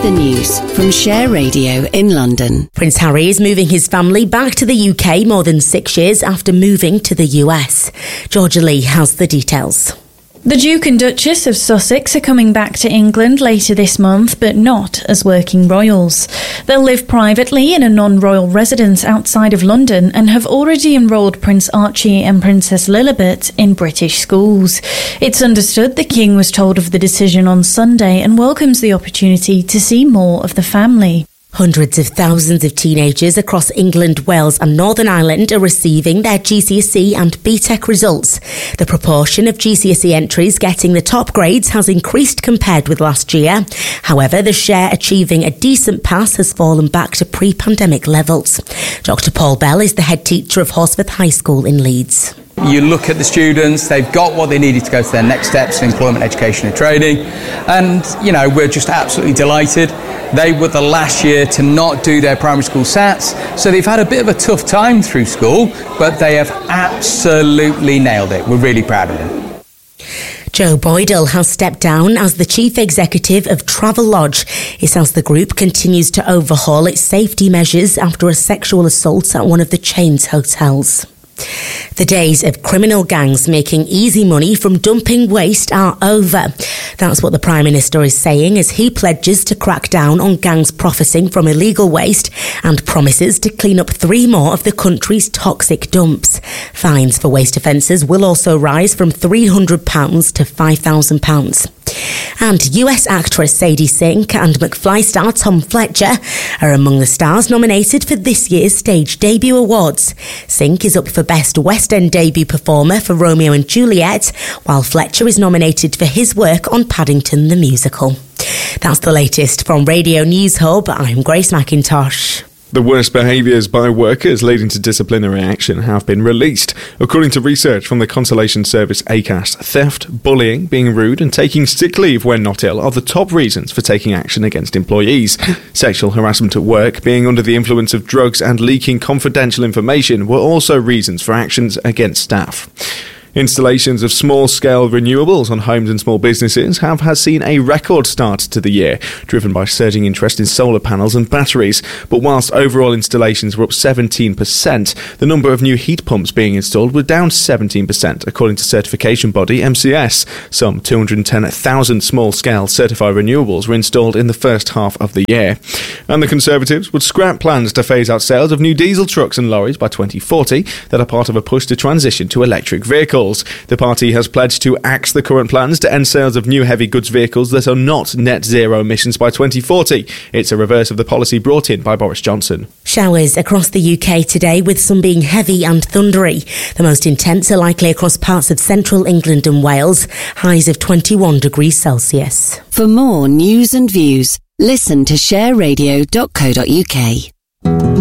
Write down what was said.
the news from Share Radio in London. Prince Harry is moving his family back to the UK more than 6 years after moving to the US. Georgia Lee has the details. The Duke and Duchess of Sussex are coming back to England later this month, but not as working royals. They'll live privately in a non-royal residence outside of London and have already enrolled Prince Archie and Princess Lilibet in British schools. It's understood the King was told of the decision on Sunday and welcomes the opportunity to see more of the family. Hundreds of thousands of teenagers across England, Wales and Northern Ireland are receiving their GCSE and BTEC results. The proportion of GCSE entries getting the top grades has increased compared with last year. However, the share achieving a decent pass has fallen back to pre-pandemic levels. Dr Paul Bell is the head teacher of Horsforth High School in Leeds. You look at the students, they've got what they needed to go to their next steps in employment, education and training. And, we're just absolutely delighted. They were the last year to not do their primary school SATs, so they've had a bit of a tough time through school, but they have absolutely nailed it. We're really proud of them. Joe Boydell has stepped down as the chief executive of Travelodge. He says the group continues to overhaul its safety measures after a sexual assault at one of the chain's hotels. The days of criminal gangs making easy money from dumping waste are over. That's what the Prime Minister is saying as he pledges to crack down on gangs profiting from illegal waste and promises to clean up 3 more of the country's toxic dumps. Fines for waste offences will also rise from £300 to £5,000. And US actress Sadie Sink and McFly star Tom Fletcher are among the stars nominated for this year's Stage Debut Awards. Sink is up for Best West End Debut Performer for Romeo and Juliet, while Fletcher is nominated for his work on Paddington the Musical. That's the latest from Radio News Hub. I'm Grace McIntosh. The worst behaviours by workers leading to disciplinary action have been released. According to research from the consolation service ACAST, theft, bullying, being rude and taking sick leave when not ill are the top reasons for taking action against employees. Sexual harassment at work, being under the influence of drugs and leaking confidential information were also reasons for actions against staff. Installations of small-scale renewables on homes and small businesses has seen a record start to the year, driven by surging interest in solar panels and batteries. But whilst overall installations were up 17%, the number of new heat pumps being installed were down 17%, according to certification body MCS. Some 210,000 small-scale certified renewables were installed in the first half of the year. And the Conservatives would scrap plans to phase out sales of new diesel trucks and lorries by 2040 that are part of a push to transition to electric vehicles. The party has pledged to axe the current plans to end sales of new heavy goods vehicles that are not net zero emissions by 2040. It's a reverse of the policy brought in by Boris Johnson. Showers across the UK today, with some being heavy and thundery. The most intense are likely across parts of central England and Wales, highs of 21 degrees Celsius. For more news and views, listen to shareradio.co.uk.